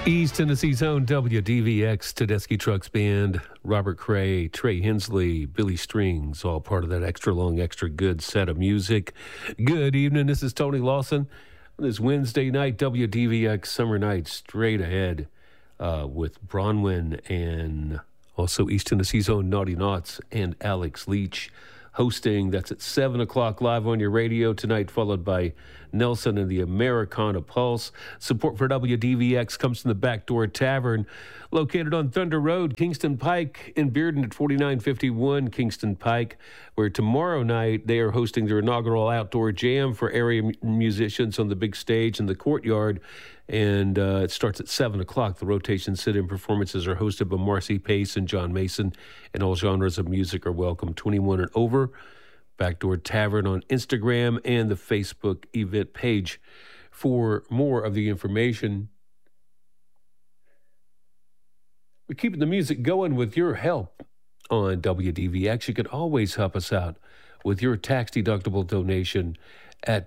East Tennessee's own WDVX Tedeschi Trucks Band, Robert Cray, Trey Hensley, Billy Strings, all part of that extra long, extra good set of music. Good evening, this is Tony Lawson. On this Wednesday night, WDVX Summer Night, straight ahead with Bronwyn and also East Tennessee's own Naughty Knots and Alex Leach hosting. That's at 7 o'clock live on your radio tonight, followed by Nelson and the Americana Pulse. Support for WDVX comes from the Backdoor Tavern, located on Thunder Road, Kingston Pike in Bearden at 4951 Kingston Pike, where tomorrow night they are hosting their inaugural outdoor jam for area musicians on the big stage in the courtyard. And it starts at 7 o'clock. The rotation sit-in performances are hosted by Marcy Pace and John Mason, and all genres of music are welcome. 21 and over. Backdoor Tavern on Instagram and the Facebook event page for more of the information. We're keeping the music going with your help on WDVX. You can always help us out with your tax-deductible donation at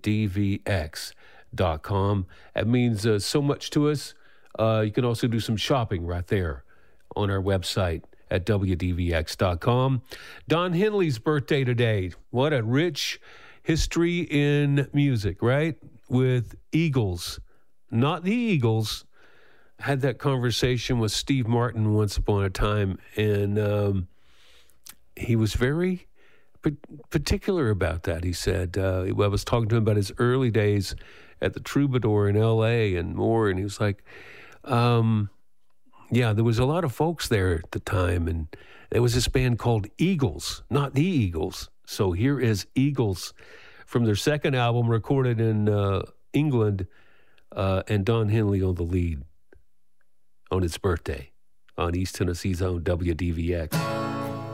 WDVX.com. That means so much to us. You can also do some shopping right there on our website at WDVX.com. Don Henley's birthday today. What a rich history in music, right? With Eagles, not the Eagles. Had that conversation with Steve Martin once upon a time, and he was very particular about that. He said, I was talking to him about his early days at the Troubadour in L.A. and more, and he was like, yeah, there was a lot of folks there at the time, and there was this band called Eagles, not the Eagles. So here is Eagles from their second album recorded in England, and Don Henley on the lead on its birthday on East Tennessee's own WDVX.